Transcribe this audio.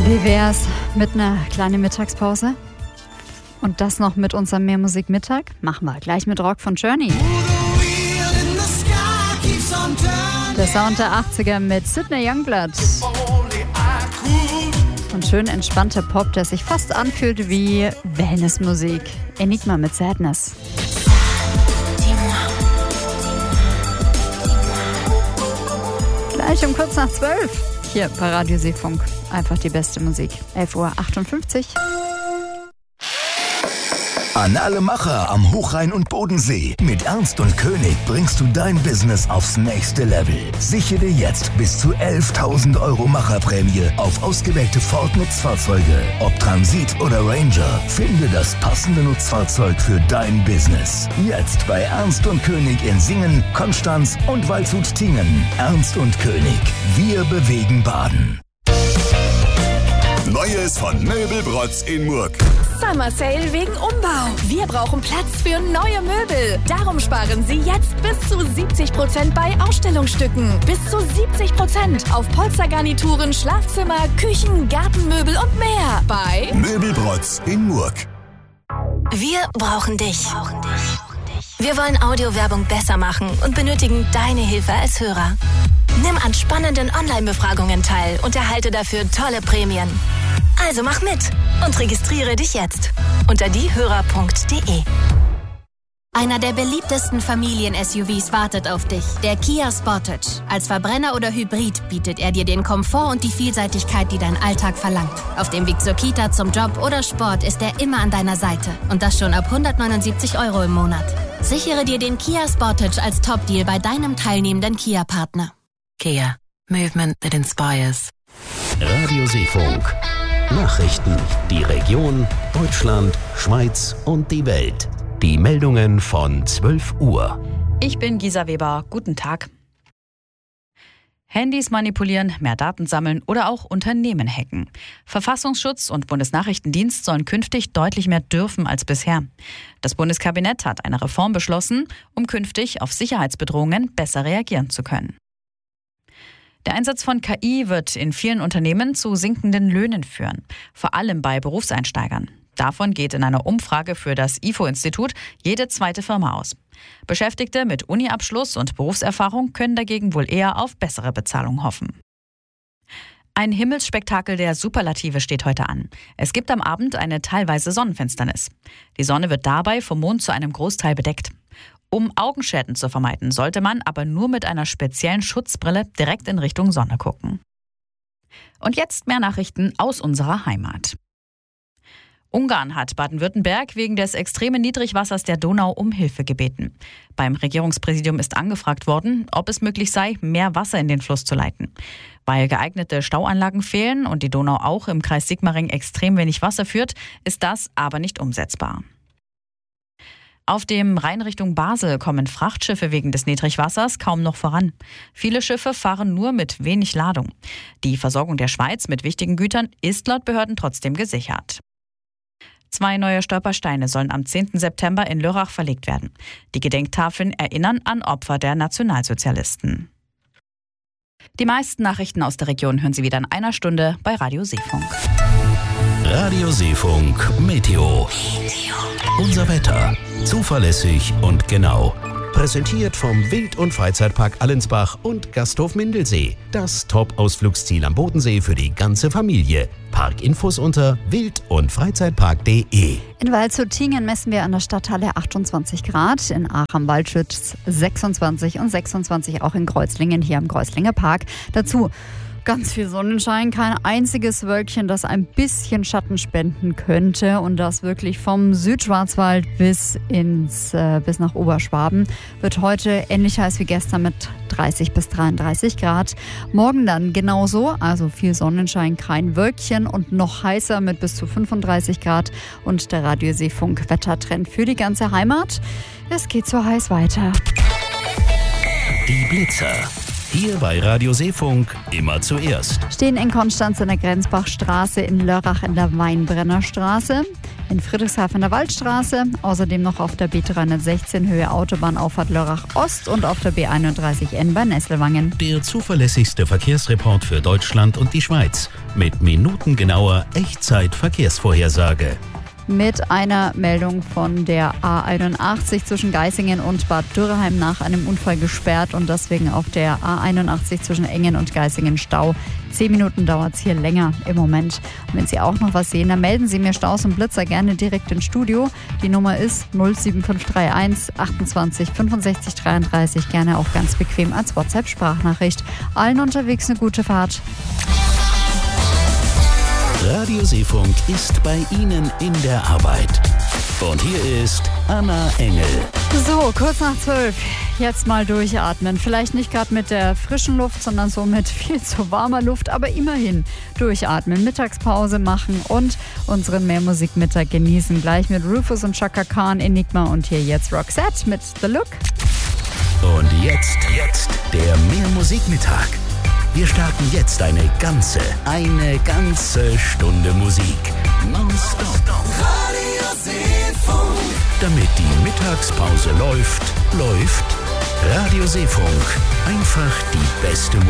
Wie wär's mit einer kleinen Mittagspause? Und das noch mit unserem Mehr Musik Mittag? Machen wir gleich mit Rock von Journey. Der Sound der 80er mit Sydney Youngblood. Und schön entspannter Pop, der sich fast anfühlt wie Wellnessmusik. Enigma mit Sadness. Gleich um kurz nach 12. Hier bei Radio Seefunk. Einfach die beste Musik. 11:58 Uhr. An alle Macher am Hochrhein und Bodensee. Mit Ernst und König bringst du dein Business aufs nächste Level. Sichere jetzt bis zu 11.000 € Macherprämie auf ausgewählte Ford-Nutzfahrzeuge. Ob Transit oder Ranger, finde das passende Nutzfahrzeug für dein Business. Jetzt bei Ernst und König in Singen, Konstanz und Waldshut-Tiengen. Ernst und König. Wir bewegen Baden. Neues von Möbelbrotz in Murg. Summer Sale wegen Umbau. Wir brauchen Platz für neue Möbel. Darum sparen Sie jetzt bis zu 70% bei Ausstellungsstücken. Bis zu 70% auf Polstergarnituren, Schlafzimmer, Küchen, Gartenmöbel und mehr. Bei Möbelbrotz in Murg. Wir brauchen dich. Wir wollen Audiowerbung besser machen und benötigen deine Hilfe als Hörer. Nimm an spannenden Online-Befragungen teil und erhalte dafür tolle Prämien. Also mach mit und registriere dich jetzt unter diehörer.de. Einer der beliebtesten Familien-SUVs wartet auf dich, der Kia Sportage. Als Verbrenner oder Hybrid bietet er dir den Komfort und die Vielseitigkeit, die dein Alltag verlangt. Auf dem Weg zur Kita, zum Job oder Sport ist er immer an deiner Seite. Und das schon ab 179 € im Monat. Sichere dir den Kia Sportage als Top-Deal bei deinem teilnehmenden Kia-Partner. Kia. Movement that inspires. Radio Seefunk. Nachrichten. Die Region, Deutschland, Schweiz und die Welt. Die Meldungen von 12 Uhr. Ich bin Gisa Weber. Guten Tag. Handys manipulieren, mehr Daten sammeln oder auch Unternehmen hacken. Verfassungsschutz und Bundesnachrichtendienst sollen künftig deutlich mehr dürfen als bisher. Das Bundeskabinett hat eine Reform beschlossen, um künftig auf Sicherheitsbedrohungen besser reagieren zu können. Der Einsatz von KI wird in vielen Unternehmen zu sinkenden Löhnen führen, vor allem bei Berufseinsteigern. Davon geht in einer Umfrage für das IFO-Institut jede zweite Firma aus. Beschäftigte mit Uni-Abschluss und Berufserfahrung können dagegen wohl eher auf bessere Bezahlung hoffen. Ein Himmelsspektakel der Superlative steht heute an. Es gibt am Abend eine teilweise Sonnenfinsternis. Die Sonne wird dabei vom Mond zu einem Großteil bedeckt. Um Augenschäden zu vermeiden, sollte man aber nur mit einer speziellen Schutzbrille direkt in Richtung Sonne gucken. Und jetzt mehr Nachrichten aus unserer Heimat. Ungarn hat Baden-Württemberg wegen des extremen Niedrigwassers der Donau um Hilfe gebeten. Beim Regierungspräsidium ist angefragt worden, ob es möglich sei, mehr Wasser in den Fluss zu leiten. Weil geeignete Stauanlagen fehlen und die Donau auch im Kreis Sigmaringen extrem wenig Wasser führt, ist das aber nicht umsetzbar. Auf dem Rhein Richtung Basel kommen Frachtschiffe wegen des Niedrigwassers kaum noch voran. Viele Schiffe fahren nur mit wenig Ladung. Die Versorgung der Schweiz mit wichtigen Gütern ist laut Behörden trotzdem gesichert. 2 neue Stolpersteine sollen am 10. September in Lörrach verlegt werden. Die Gedenktafeln erinnern an Opfer der Nationalsozialisten. Die meisten Nachrichten aus der Region hören Sie wieder in einer Stunde bei Radio Seefunk. Radio Seefunk Meteo. Unser Wetter. Zuverlässig und genau. Präsentiert vom Wild- und Freizeitpark Allensbach und Gasthof Mindelsee. Das Top-Ausflugsziel am Bodensee für die ganze Familie. Parkinfos unter wild-und-freizeitpark.de. In Waldshut-Tiengen messen wir an der Stadthalle 28 Grad, in Aachen-Waldschütz 26 und 26 auch in Kreuzlingen, hier am Kreuzlinger Park. Dazu ganz viel Sonnenschein, kein einziges Wölkchen, das ein bisschen Schatten spenden könnte. Und das wirklich vom Südschwarzwald bis nach Oberschwaben. Wird heute ähnlich heiß wie gestern mit 30 bis 33 Grad. Morgen dann genauso, also viel Sonnenschein, kein Wölkchen und noch heißer mit bis zu 35 Grad. Und der Radio Seefunk Wettertrend für die ganze Heimat. Es geht so heiß weiter. Die Blitzer. Hier bei Radio Seefunk immer zuerst. Stehen in Konstanz in der Grenzbachstraße, in Lörrach in der Weinbrennerstraße, in Friedrichshafen in der Waldstraße, außerdem noch auf der B316 Höhe Autobahnauffahrt Lörrach Ost und auf der B31N bei Nesselwangen. Der zuverlässigste Verkehrsreport für Deutschland und die Schweiz mit minutengenauer Echtzeit-Verkehrsvorhersage. Mit einer Meldung von der A81 zwischen Geisingen und Bad Dürrheim nach einem Unfall gesperrt und deswegen auf der A81 zwischen Engen und Geisingen Stau. 10 Minuten dauert es hier länger im Moment. Und wenn Sie auch noch was sehen, dann melden Sie mir Staus und Blitzer gerne direkt ins Studio. Die Nummer ist 07531 28 65 33. Gerne auch ganz bequem als WhatsApp-Sprachnachricht. Allen unterwegs eine gute Fahrt. Radio Seefunk ist bei Ihnen in der Arbeit. Und hier ist Anna Engel. So, kurz nach 12. Jetzt mal durchatmen. Vielleicht nicht gerade mit der frischen Luft, sondern so mit viel zu warmer Luft. Aber immerhin durchatmen, Mittagspause machen und unseren Mehrmusikmittag genießen. Gleich mit Rufus und Chaka Khan, Enigma und hier jetzt Roxette mit The Look. Und jetzt der Mehrmusikmittag. Wir starten jetzt eine ganze Stunde Musik. Nonstop. Radio Seefunk. Damit die Mittagspause läuft Radio Seefunk. Einfach die beste Musik.